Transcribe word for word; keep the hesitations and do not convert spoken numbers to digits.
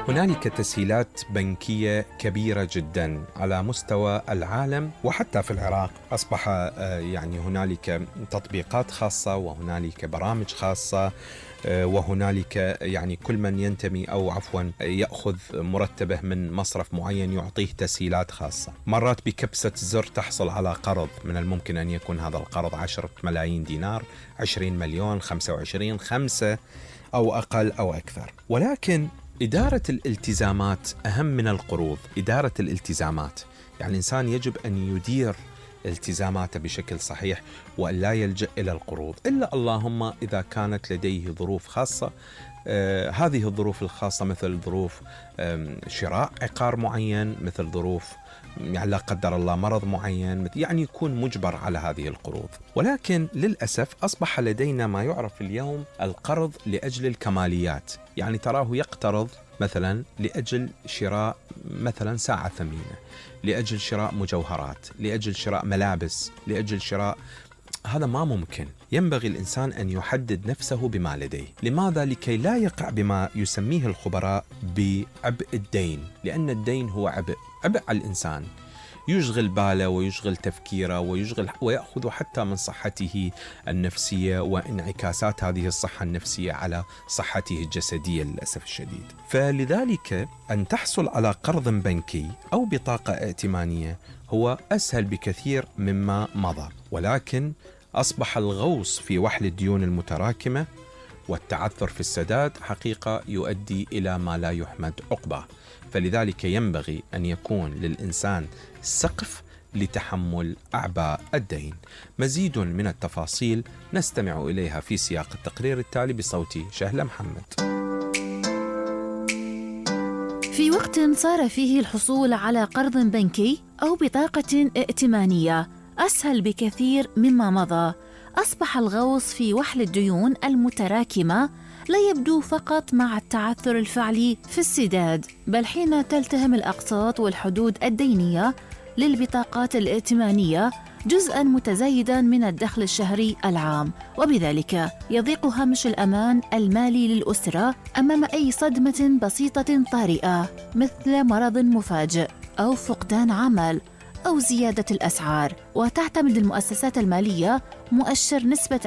هنالك تسهيلات بنكية كبيرة جدا على مستوى العالم وحتى في العراق. أصبح يعني هنالك تطبيقات خاصة وهنالك برامج خاصة وهنالك يعني كل من ينتمي أو عفوا يأخذ مرتبه من مصرف معين يعطيه تسهيلات خاصة. مرات بكبسة زر تحصل على قرض، من الممكن أن يكون هذا القرض عشرة ملايين دينار، عشرين مليون، خمسة وعشرين، خمسة أو أقل أو أكثر. ولكن إدارة الالتزامات أهم من القروض. إدارة الالتزامات يعني الإنسان يجب أن يدير التزاماته بشكل صحيح وأن لا يلجأ إلى القروض، إلا اللهم إذا كانت لديه ظروف خاصة. آه هذه الظروف الخاصة مثل ظروف شراء عقار معين، مثل ظروف يعني لا قدر الله مرض معين، يعني يكون مجبر على هذه القروض. ولكن للأسف أصبح لدينا ما يعرف اليوم القرض لأجل الكماليات، يعني تراه يقترض مثلا لأجل شراء مثلا ساعة ثمينة، لأجل شراء مجوهرات، لأجل شراء ملابس، لأجل شراء. هذا ما ممكن. ينبغي الإنسان أن يحدد نفسه بما لديه. لماذا؟ لكي لا يقع بما يسميه الخبراء بعبء الدين، لأن الدين هو عبء عبء على الإنسان، يشغل باله ويشغل تفكيره ويشغل ويأخذ حتى من صحته النفسية وانعكاسات هذه الصحة النفسية على صحته الجسدية للأسف الشديد. فلذلك أن تحصل على قرض بنكي أو بطاقة ائتمانية هو أسهل بكثير مما مضى، ولكن أصبح الغوص في وحل الديون المتراكمة والتعثر في السداد حقيقة يؤدي إلى ما لا يحمد عقباه. فلذلك ينبغي أن يكون للإنسان سقف لتحمل أعباء الدين. مزيد من التفاصيل نستمع إليها في سياق التقرير التالي بصوت شهلة محمد. في وقت صار فيه الحصول على قرض بنكي أو بطاقة ائتمانية أسهل بكثير مما مضى، أصبح الغوص في وحل الديون المتراكمة لا يبدو فقط مع التعثر الفعلي في السداد، بل حين تلتهم الأقساط والحدود الدينية للبطاقات الائتمانية جزءاً متزايداً من الدخل الشهري العام، وبذلك يضيق هامش الأمان المالي للأسرة أمام أي صدمة بسيطة طارئة مثل مرض مفاجئ أو فقدان عمل أو زيادة الأسعار. وتعتمد المؤسسات المالية مؤشر نسبة